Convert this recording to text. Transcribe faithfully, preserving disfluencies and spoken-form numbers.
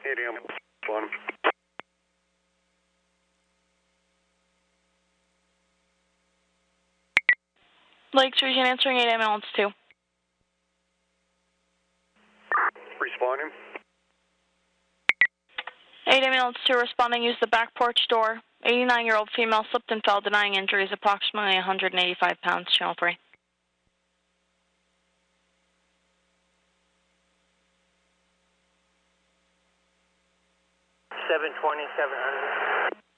eight A M Bottom. Lakes Region answering eight ambulance two. Responding. eight ambulance two responding, use the back porch door. eighty-nine-year-old female slipped and fell, denying injuries, approximately one hundred eighty-five pounds, channel three. seven twenty, seven hundred.